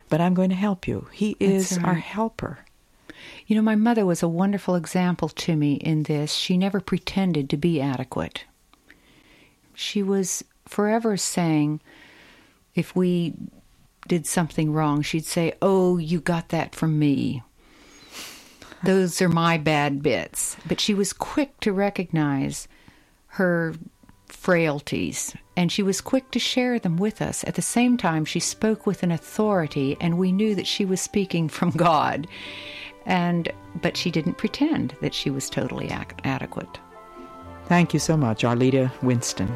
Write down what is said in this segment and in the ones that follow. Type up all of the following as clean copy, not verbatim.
but I'm going to help you. He is our helper. You know, my mother was a wonderful example to me in this. She never pretended to be adequate. She was forever saying, if we did something wrong, she'd say, "Oh, you got that from me. Those are my bad bits." But she was quick to recognize her frailties, and she was quick to share them with us. At the same time, she spoke with an authority, and we knew that she was speaking from God. But she didn't pretend that she was totally adequate. Thank you so much, Arleta Winston.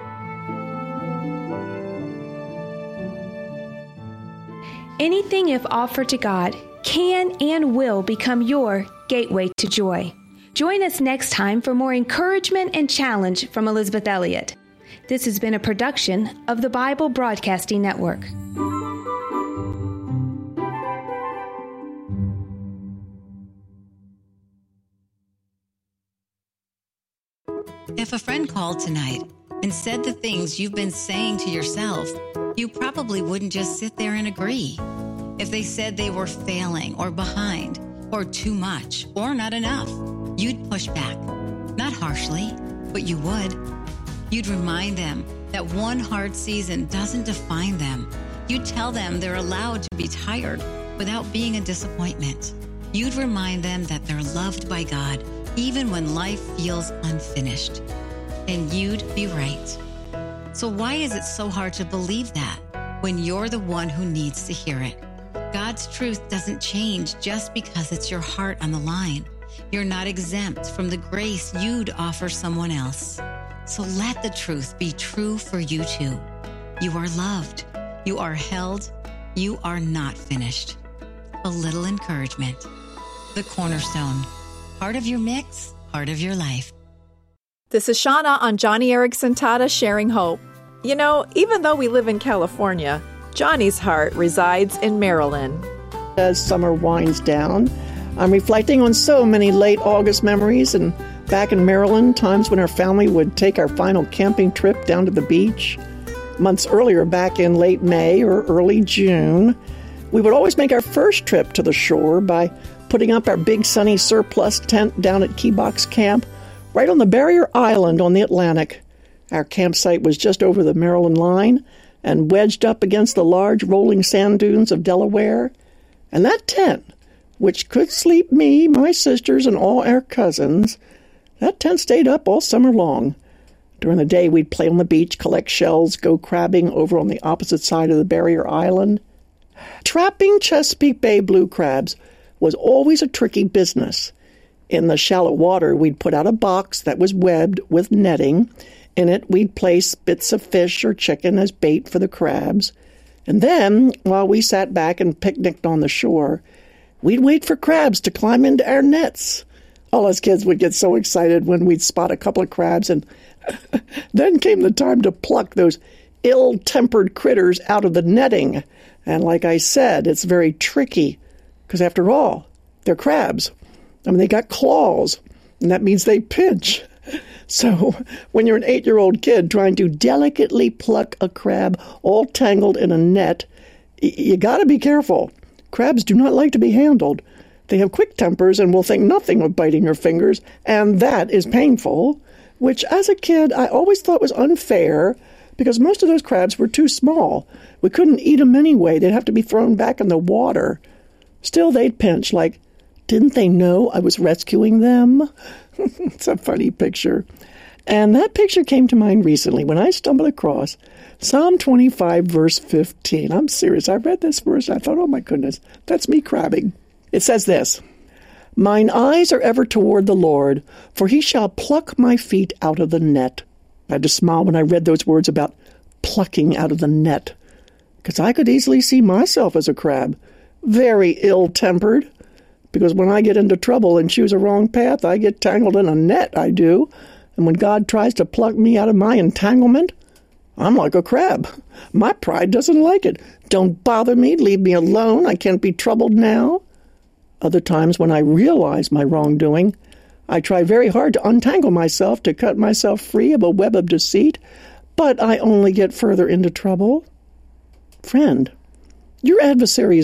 Anything, if offered to God, can and will become your gateway to joy. Join us next time for more encouragement and challenge from Elizabeth Elliot. This has been a production of the Bible Broadcasting Network. If a friend called tonight and said the things you've been saying to yourself, you probably wouldn't just sit there and agree. If they said they were failing or behind or too much or not enough, you'd push back. Not harshly, but you would. You'd remind them that one hard season doesn't define them. You'd tell them they're allowed to be tired without being a disappointment. You'd remind them that they're loved by God even when life feels unfinished. And you'd be right. So why is it so hard to believe that when you're the one who needs to hear it? God's truth doesn't change just because it's your heart on the line. You're not exempt from the grace you'd offer someone else. So let the truth be true for you too. You are loved. You are held. You are not finished. A little encouragement. The Cornerstone. Part of your mix, part of your life. This is Shauna on Johnny Erickson Tata Sharing Hope. You know, even though we live in California, Johnny's heart resides in Maryland. As summer winds down, I'm reflecting on so many late August memories, and back in Maryland, times when our family would take our final camping trip down to the beach. Months earlier, back in late May or early June, we would always make our first trip to the shore by putting up our big sunny surplus tent down at Key Box Camp, right on the barrier island on the Atlantic. Our campsite was just over the Maryland line and wedged up against the large rolling sand dunes of Delaware. And that tent, which could sleep me, my sisters, and all our cousins, that tent stayed up all summer long. During the day, we'd play on the beach, collect shells, go crabbing over on the opposite side of the barrier island. Trapping Chesapeake Bay blue crabs was always a tricky business. In the shallow water, we'd put out a box that was webbed with netting. In it, we'd place bits of fish or chicken as bait for the crabs. And then, while we sat back and picnicked on the shore, we'd wait for crabs to climb into our nets. All us kids would get so excited when we'd spot a couple of crabs, and then came the time to pluck those ill-tempered critters out of the netting. And like I said, it's very tricky, because after all, they're crabs. I mean, they got claws, and that means they pinch. So when you're an 8-year-old kid trying to delicately pluck a crab all tangled in a net, you got to be careful. Crabs do not like to be handled. They have quick tempers and will think nothing of biting your fingers, and that is painful, which as a kid I always thought was unfair because most of those crabs were too small. We couldn't eat them anyway. They'd have to be thrown back in the water. Still, they'd pinch like, didn't they know I was rescuing them? It's a funny picture. And that picture came to mind recently when I stumbled across Psalm 25, verse 15. I'm serious. I read this verse and I thought, oh my goodness, that's me crabbing. It says this, "Mine eyes are ever toward the Lord, for he shall pluck my feet out of the net." I had to smile when I read those words about plucking out of the net, because I could easily see myself as a crab, very ill-tempered. Because when I get into trouble and choose a wrong path, I get tangled in a net, I do. And when God tries to pluck me out of my entanglement, I'm like a crab. My pride doesn't like it. Don't bother me, leave me alone, I can't be troubled now. Other times when I realize my wrongdoing, I try very hard to untangle myself, to cut myself free of a web of deceit, but I only get further into trouble. Friend, your adversary is